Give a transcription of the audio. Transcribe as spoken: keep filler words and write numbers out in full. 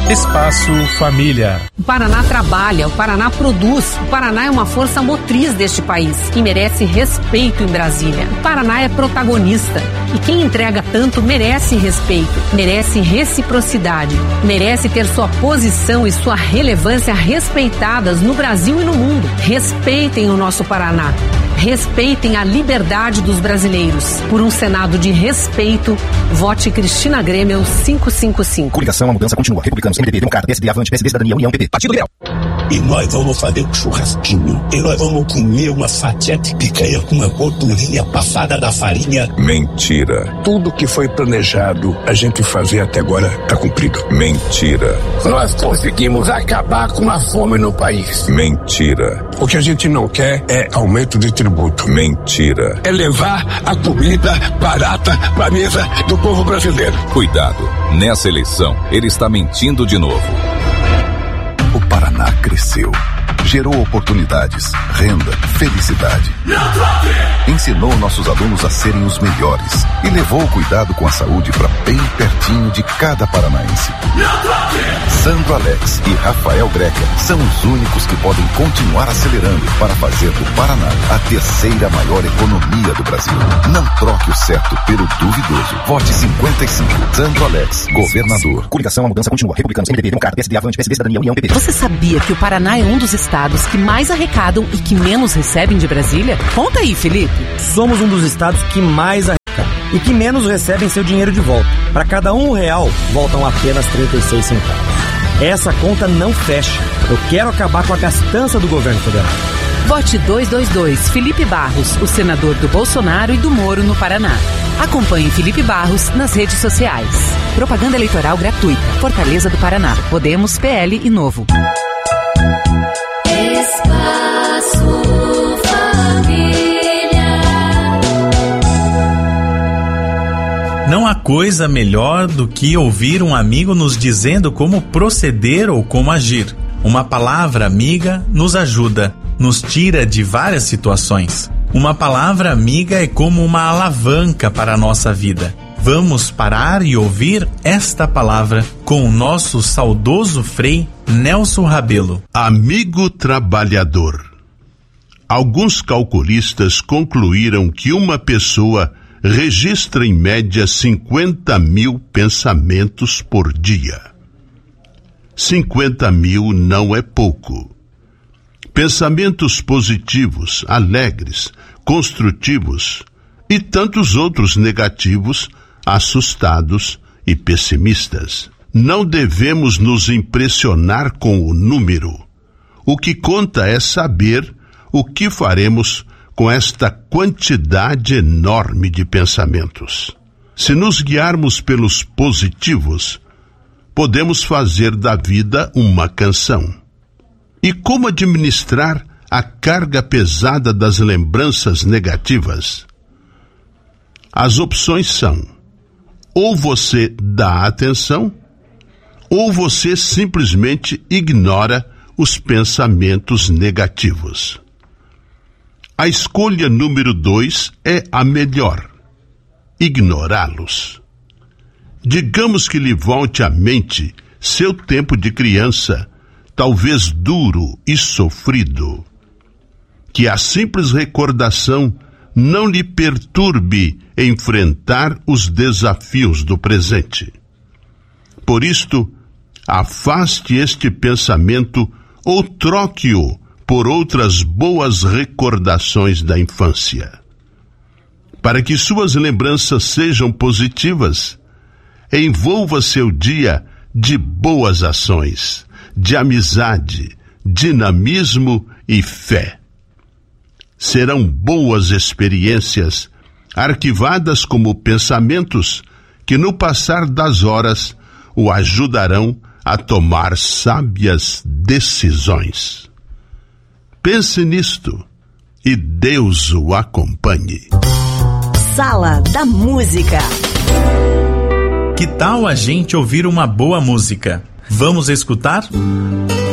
Espaço Família. O Paraná trabalha, o Paraná produz, o Paraná é uma força motriz deste país e merece respeito em Brasília. O Paraná é protagonista e quem entrega tanto merece respeito, merece reciprocidade, merece ter sua posição e sua relevância respeitadas no Brasil e no mundo. Respeitem o nosso Paraná. Respeitem a liberdade dos brasileiros. Por um Senado de respeito, vote Cristina Grêmio quinhentos e cinquenta e cinco. Coligação, a mudança continua. Republicanos, M D B, Democrata, P S D, Avante, P S D, Cidadania, União, P P. Partido Liberal. E nós vamos fazer um churrasquinho. E nós vamos comer uma fatia de picanha com uma gordurinha passada da farinha. Mentira. Tudo que foi planejado a gente fazer até agora tá cumprido. Mentira. Nós conseguimos acabar com a fome no país. Mentira. O que a gente não quer é aumento de tributo. Mentira. É levar a comida barata para a mesa do povo brasileiro. Cuidado. Nessa eleição, ele está mentindo de novo. O Paraná cresceu, gerou oportunidades, renda, felicidade. Ensinou nossos alunos a serem os melhores e levou o cuidado com a saúde para bem pertinho de cada paranaense. Sandro Alex e Rafael Greca são os únicos que podem continuar acelerando para fazer do Paraná a terceira maior economia do Brasil. Não troque o certo pelo duvidoso. Vote cinquenta e cinco. Sandro Alex, governador. Coligação, a mudança continua. Republicanos, M D B, Democrata, P S D, Avante, P S D, Cidadania, União, P P. Você sabia que o Paraná é um dos estados que mais arrecadam e que menos recebem de Brasília? Conta aí, Felipe. Somos um dos estados que mais arrecadam e que menos recebem seu dinheiro de volta. Para cada um real, voltam apenas trinta e seis centavos. Essa conta não fecha. Eu quero acabar com a gastança do governo federal. Vote duzentos e vinte e dois, Felipe Barros, o senador do Bolsonaro e do Moro no Paraná. Acompanhe Felipe Barros nas redes sociais. Propaganda eleitoral gratuita. Fortaleza do Paraná. Podemos, P L e Novo. Espaço Família. Não há coisa melhor do que ouvir um amigo nos dizendo como proceder ou como agir. Uma palavra amiga nos ajuda, nos tira de várias situações. Uma palavra amiga é como uma alavanca para a nossa vida. Vamos parar e ouvir esta palavra com o nosso saudoso Frei Nelson Rabelo. Amigo trabalhador. Alguns calculistas concluíram que uma pessoa registra em média cinquenta mil pensamentos por dia. cinquenta mil não é pouco. Pensamentos positivos, alegres, construtivos e tantos outros negativos, assustados e pessimistas. Não devemos nos impressionar com o número. O que conta é saber o que faremos com esta quantidade enorme de pensamentos. Se nos guiarmos pelos positivos, podemos fazer da vida uma canção. E como administrar a carga pesada das lembranças negativas? As opções são: ou você dá atenção, ou você simplesmente ignora os pensamentos negativos. A escolha número dois é a melhor: ignorá-los. Digamos que lhe volte à mente seu tempo de criança, talvez duro e sofrido. Que a simples recordação não lhe perturbe enfrentar os desafios do presente. Por isto, afaste este pensamento ou troque-o por outras boas recordações da infância. Para que suas lembranças sejam positivas, envolva seu dia de boas ações, de amizade, dinamismo e fé. Serão boas experiências, arquivadas como pensamentos, que no passar das horas o ajudarão a tomar sábias decisões. Pense nisto e Deus o acompanhe. Sala da Música. Que tal a gente ouvir uma boa música? Vamos escutar?